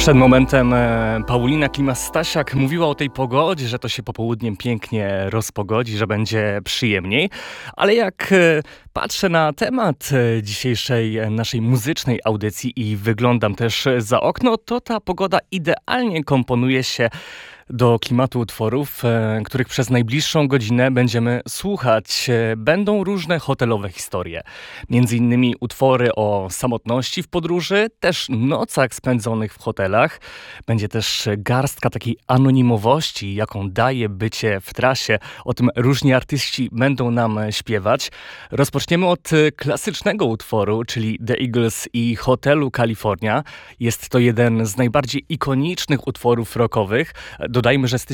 Przed momentem Paulina Klimas-Stasiak mówiła o tej pogodzie, że to się popołudniem pięknie rozpogodzi, że będzie przyjemniej. Ale jak patrzę na temat dzisiejszej naszej muzycznej audycji i wyglądam też za okno, to ta pogoda idealnie komponuje się do klimatu utworów, których przez najbliższą godzinę będziemy słuchać. Będą różne hotelowe historie. Między innymi utwory o samotności w podróży, też nocach spędzonych w hotelach. Będzie też garstka takiej anonimowości, jaką daje bycie w trasie. O tym różni artyści będą nam śpiewać. Rozpoczniemy od klasycznego utworu, czyli The Eagles i Hotelu California. Jest to jeden z najbardziej ikonicznych utworów rockowych. Dodajmy, że z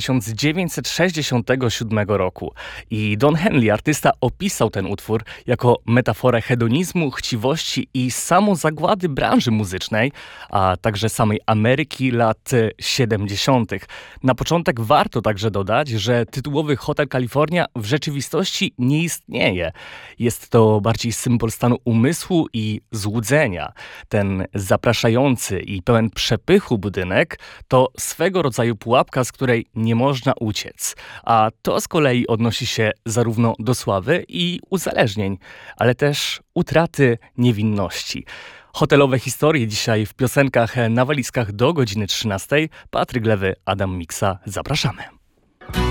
1967 roku. I Don Henley, artysta, opisał ten utwór jako metaforę hedonizmu, chciwości i samozagłady branży muzycznej, a także samej Ameryki lat 70. Na początek warto także dodać, że tytułowy Hotel California w rzeczywistości nie istnieje. Jest to bardziej symbol stanu umysłu i złudzenia. Ten zapraszający i pełen przepychu budynek to swego rodzaju pułapka, z której nie można uciec. A to z kolei odnosi się zarówno do sławy i uzależnień, ale też utraty niewinności. Hotelowe historie dzisiaj w piosenkach na walizkach do godziny 13. Patryk Lewy, Adam Miksa. Zapraszamy.